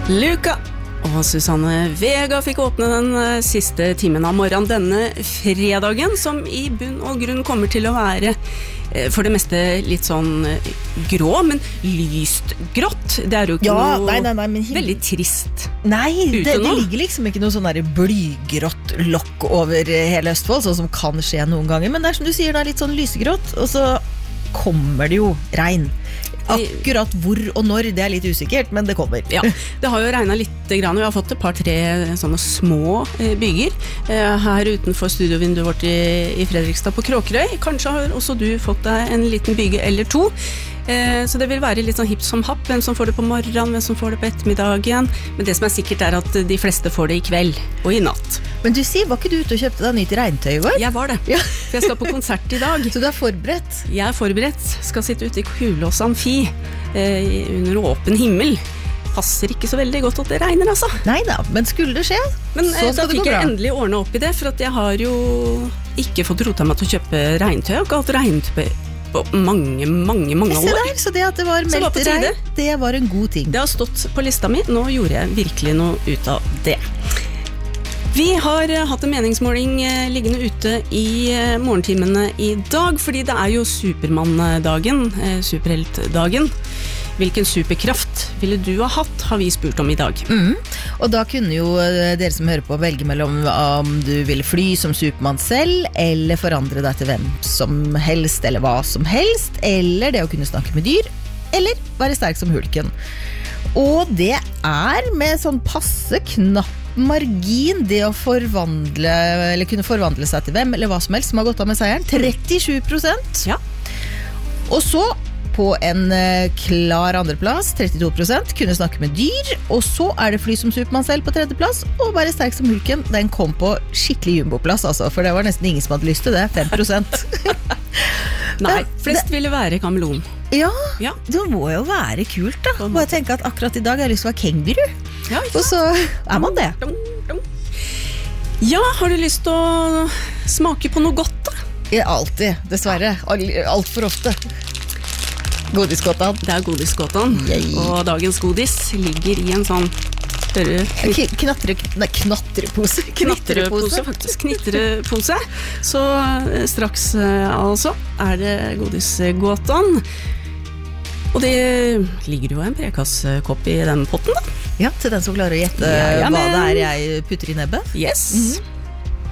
Luka og Susanne Vega fikk åpne den siste timen av morgenen denne fredagen, som I bunn og grunn kommer til å være for det meste litt sånn grå, men lyst grått. Det jo ikke noe men veldig trist. Nei, det ligger liksom ikke noe sånn der blygrått lokk over hele Østfold, sånn som kan skje noen ganger, men det som du sier, det litt sånn lysegrått, og så kommer det jo regn. Akkurat hvor og når, det litt usikkert, men det kommer. Ja, det har jo regnet litt grann, vi har fått et par-tre sånne små byger her utenfor studiovinduet vårt I Fredrikstad på Kråkerøy. Kanskje har også du fått deg en liten byge eller to. Så det vil være litt sånn hipp som happ, hvem som får det på morgenen, hvem som får det på ettermiddagen. Men det som sikkert at de fleste får det I kveld og I natt. Men du sier, var ikke du ute og kjøpte deg nytt regntøy I går? Jeg var det, for jeg skal på konsert I dag. Så du forberedt? Jeg forberedt, skal sitte ute I Kulås Amfi under åpen himmel. Passer ikke så veldig godt at det regner altså. Neida, men skulle det skje, men, så skal da fikk jeg endelig ordne opp I det, for at jeg har jo ikke fått rota meg til å kjøpe regntøy. Jeg har ikke hatt regntøy på mange år. Så det at det var meldt regn, det var en god ting. Det har stått på lista mi, nå gjorde jeg virkelig noe ut av det. Vi har hatt en meningsmåling liggende ute I morgentimene I dag, fordi det jo Supermann-dagen, superheltdagen. Hvilken superkraft ville du ha hatt, har vi spurt om I dag. Og da kunne jo dere som hører på velge mellom om du ville fly som Supermann selv, eller forandre deg til hvem som helst, eller hva som helst, eller det å kunne snakke med dyr, eller være sterk som Hulken. Og det med sånn passe knapp margin det å forvandle, eller kunne forvandle seg til hvem, eller hva som helst som har gått av med seieren. 37%. Ja. Og så på en klar andreplass, 32%, kunne snakke med dyr, og så det fly som Supermann selv på tredjeplass, og være sterk som Hulken, den kom på skikkelig jumboplass, altså, for det var nesten ingen som hadde lyst til det, 5%. Nei, flest ville være kameleon. Ja, det må jo være kult da. Bare tenke at akkurat I dag har jeg lyst til å være kenguru, og så man det. Ja, har du lyst til å smake på noe godt da? Ja, alltid, dessverre, alt for ofte. Godisgåtan. Det godisgåtan, og dagens godis ligger I en sånn større knatrepose faktisk, knitrepose. Så straks altså det godisgåtan. Og det ligger jo en prekasskopp I den potten da. Ja, til den som klarer å gjette hva det jeg putter I nebbet. Yes.